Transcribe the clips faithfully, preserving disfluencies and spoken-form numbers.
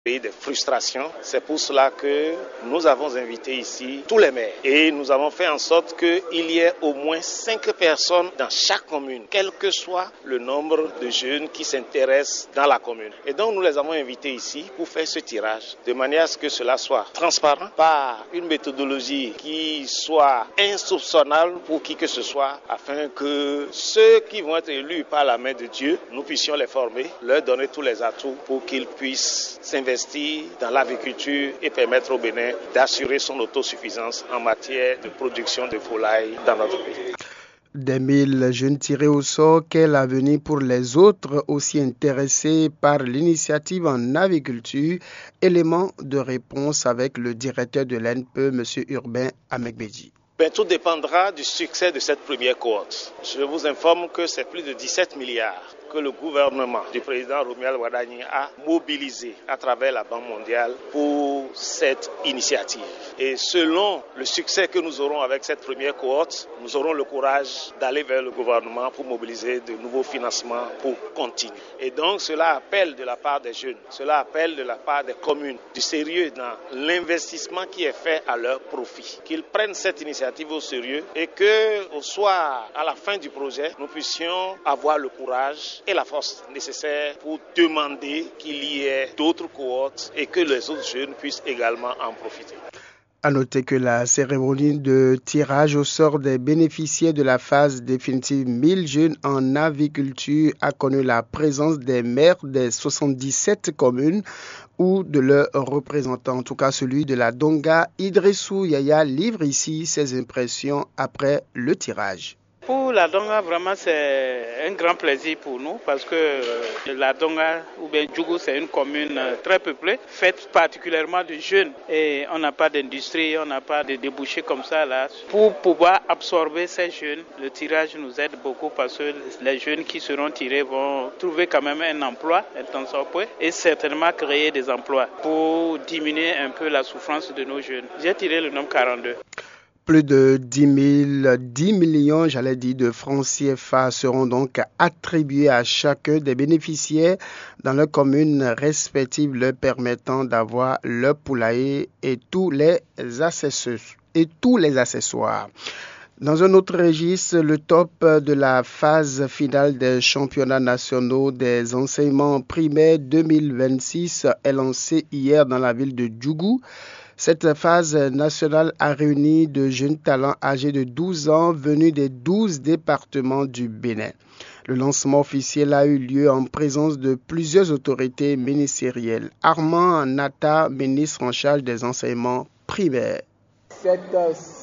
Des frustrations. C'est pour cela que nous avons invité ici tous les maires et nous avons fait en sorte qu'il y ait au moins cinq personnes dans chaque commune, quel que soit le nombre de jeunes qui s'intéressent dans la commune. Et donc nous les avons invités ici pour faire ce tirage de manière à ce que cela soit transparent par une méthodologie qui soit insoupçonnable pour qui que ce soit, afin que ceux qui vont être élus par la main de Dieu, nous puissions les former, leur donner tous les atouts pour qu'ils puissent s'investir dans l'agriculture et permettre au Bénin d'assurer son autosuffisance en matière de production de volailles dans notre pays. Des mille jeunes tirés au sort, quel avenir pour les autres aussi intéressés par l'initiative en aviculture? Élément de réponse avec le directeur de l'A N P E, M. Urbain Amegbedji. Ben, tout dépendra du succès de cette première cohorte. Je vous informe que c'est plus de dix-sept milliards que le gouvernement du président Romuald Wadagni a mobilisé à travers la Banque mondiale pour cette initiative. Et selon le succès que nous aurons avec cette première cohorte, nous aurons le courage d'aller vers le gouvernement pour mobiliser de nouveaux financements pour continuer. Et donc cela appelle de la part des jeunes, cela appelle de la part des communes du sérieux dans l'investissement qui est fait à leur profit. Qu'ils prennent cette initiative au sérieux et que au soir, à la fin du projet, nous puissions avoir le courage et la force nécessaire pour demander qu'il y ait d'autres cohortes et que les autres jeunes puissent également en profiter. À noter que la cérémonie de tirage au sort des bénéficiaires de la phase définitive mille jeunes en aviculture a connu la présence des maires des soixante-dix-sept communes ou de leurs représentants, en tout cas celui de la Donga. Idrissou Yaya livre ici ses impressions après le tirage. Pour la Donga, vraiment, c'est un grand plaisir pour nous parce que la Donga, ou bien Djougou, c'est une commune très peuplée, faite particulièrement de jeunes. Et on n'a pas d'industrie, on n'a pas de débouchés comme ça là. Pour pouvoir absorber ces jeunes, le tirage nous aide beaucoup parce que les jeunes qui seront tirés vont trouver quand même un emploi, un temps soit peu, et certainement créer des emplois pour diminuer un peu la souffrance de nos jeunes. J'ai tiré le nombre quarante-deux. Plus de dix mille, dix millions, j'allais dire, de francs C F A seront donc attribués à chacun des bénéficiaires dans leurs communes respectives, leur permettant d'avoir leur poulailler et tous les accessoires. Et tous les accessoires. Dans un autre registre, le top de la phase finale des championnats nationaux des enseignements primaires deux mille vingt-six est lancé hier dans la ville de Djougou. Cette phase nationale a réuni de jeunes talents âgés de douze ans venus des douze départements du Bénin. Le lancement officiel a eu lieu en présence de plusieurs autorités ministérielles. Armand Nata, ministre en charge des enseignements primaires. Cette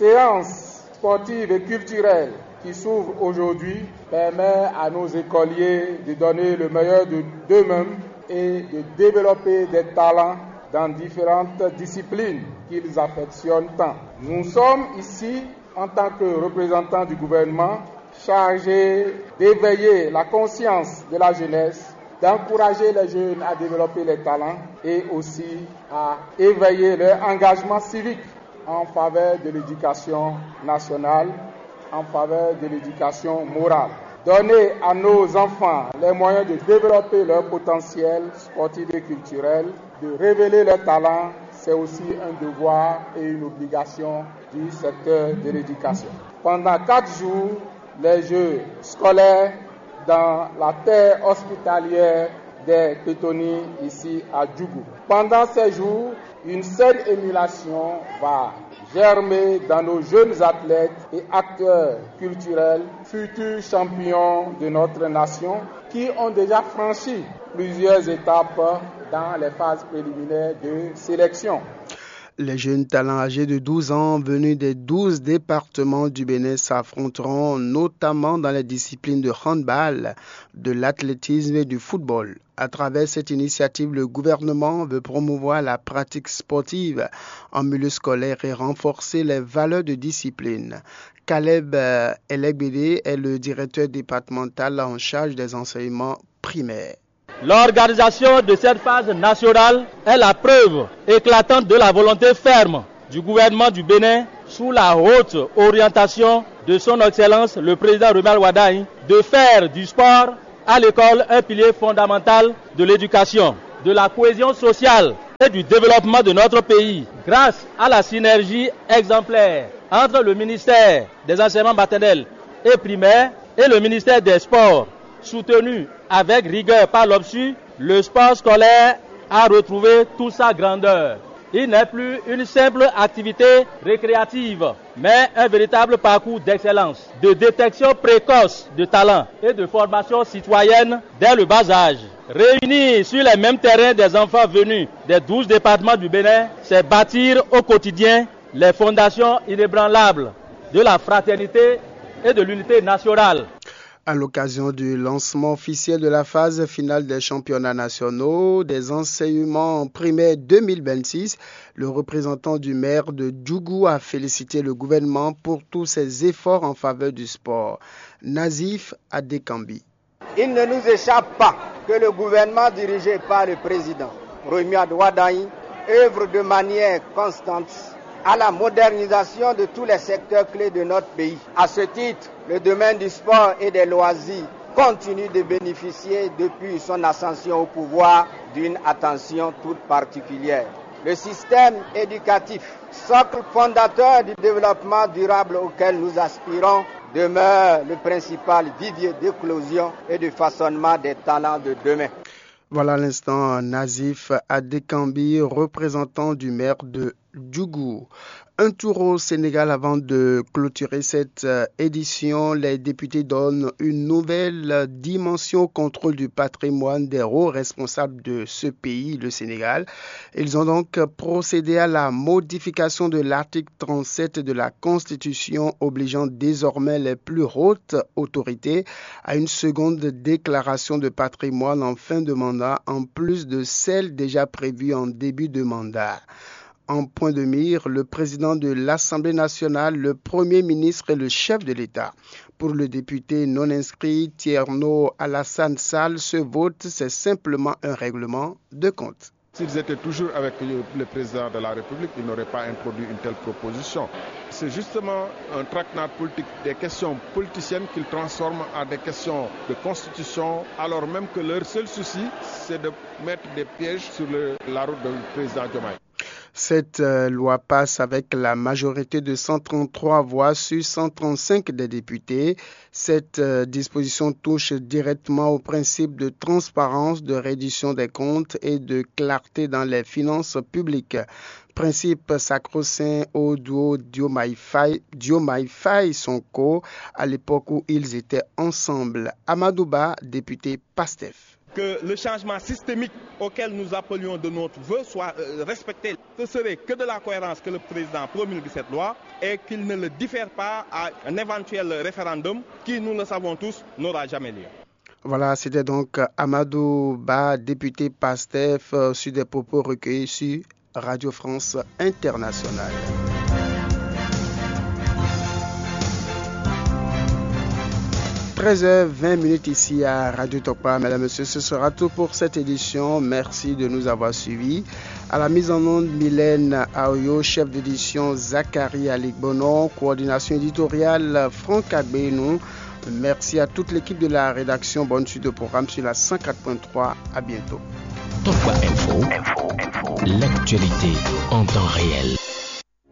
séance sportive et culturelle qui s'ouvre aujourd'hui permet à nos écoliers de donner le meilleur d'eux-mêmes et de développer des talents dans différentes disciplines qu'ils affectionnent tant. Nous sommes ici, en tant que représentants du gouvernement, chargés d'éveiller la conscience de la jeunesse, d'encourager les jeunes à développer les talents et aussi à éveiller leur engagement civique en faveur de l'éducation nationale, en faveur de l'éducation morale. Donner à nos enfants les moyens de développer leur potentiel sportif et culturel, de révéler leurs talents, c'est aussi un devoir et une obligation du secteur de l'éducation. Pendant quatre jours, les Jeux scolaires dans la terre hospitalière des Pétonies ici à Djougou. Pendant ces jours, une seule émulation va germer dans nos jeunes athlètes et acteurs culturels, futurs champions de notre nation, qui ont déjà franchi plusieurs étapes dans les phases préliminaires de sélection. Les jeunes talents âgés de douze ans venus des douze départements du Bénin s'affronteront notamment dans les disciplines de handball, de l'athlétisme et du football. À travers cette initiative, le gouvernement veut promouvoir la pratique sportive en milieu scolaire et renforcer les valeurs de discipline. Caleb Elegbede est le directeur départemental en charge des enseignements primaires. L'organisation de cette phase nationale est la preuve éclatante de la volonté ferme du gouvernement du Bénin sous la haute orientation de son Excellence le président Romuald Wadagni de faire du sport à l'école un pilier fondamental de l'éducation, de la cohésion sociale et du développement de notre pays. Grâce à la synergie exemplaire entre le ministère des enseignements maternels et primaires et le ministère des Sports, soutenu avec rigueur par l'Obsu, le sport scolaire a retrouvé toute sa grandeur. Il n'est plus une simple activité récréative, mais un véritable parcours d'excellence, de détection précoce de talents et de formation citoyenne dès le bas âge. Réunir sur les mêmes terrains des enfants venus des douze départements du Bénin, c'est bâtir au quotidien les fondations inébranlables de la fraternité et de l'unité nationale. À l'occasion du lancement officiel de la phase finale des championnats nationaux des enseignements primaires deux mille vingt-six, le représentant du maire de Djougou a félicité le gouvernement pour tous ses efforts en faveur du sport. Nazif Adekambi. Il ne nous échappe pas que le gouvernement dirigé par le président Romuald Wardani œuvre de manière constante à la modernisation de tous les secteurs clés de notre pays. À ce titre, le domaine du sport et des loisirs continue de bénéficier depuis son ascension au pouvoir d'une attention toute particulière. Le système éducatif, socle fondateur du développement durable auquel nous aspirons, demeure le principal vivier d'éclosion et de façonnement des talents de demain. Voilà à l'instant Nazif Adekambi, représentant du maire de Djougou. Un tour au Sénégal avant de clôturer cette édition. Les députés donnent une nouvelle dimension au contrôle du patrimoine des hauts responsables de ce pays, le Sénégal. Ils ont donc procédé à la modification de l'article trente-sept de la Constitution, obligeant désormais les plus hautes autorités à une seconde déclaration de patrimoine en fin de mandat, en plus de celle déjà prévue en début de mandat. En point de mire, le président de l'Assemblée nationale, le Premier ministre et le chef de l'État. Pour le député non inscrit Thierno Alassane Sall, ce vote, c'est simplement un règlement de compte. S'ils étaient toujours avec le président de la République, ils n'auraient pas introduit une telle proposition. C'est justement un traquenard politique, des questions politiciennes qu'ils transforment en des questions de constitution, alors même que leur seul souci, c'est de mettre des pièges sur le, la route du président Diomaye. Cette euh, loi passe avec la majorité de cent trente-trois voix sur cent trente-cinq des députés. Cette euh, disposition touche directement au principe de transparence, de reddition des comptes et de clarté dans les finances publiques. Principe sacro-saint au duo Diomaye Faye, Diomaye Faye Sonko à l'époque où ils étaient ensemble. Amadouba, député PASTEF. Que le changement systémique auquel nous appelions de notre vœu soit euh, respecté. Ce serait que de la cohérence que le président promulgue cette loi et qu'il ne le diffère pas à un éventuel référendum qui, nous le savons tous, n'aura jamais lieu. Voilà, c'était donc Amadou Ba, député PASTEF, euh, sur des propos recueillis sur Radio France Internationale. treize heures vingt ici à Radio Tokpa. Mesdames et messieurs, ce sera tout pour cette édition. Merci de nous avoir suivis. À la mise en onde, Mylène Aoyo, chef d'édition Zachary Alikbono, coordination éditoriale Franck Agbenou. Merci à toute l'équipe de la rédaction. Bonne suite de programme sur la cent quatre point trois. À bientôt. Tokpa Info, l'actualité en temps réel.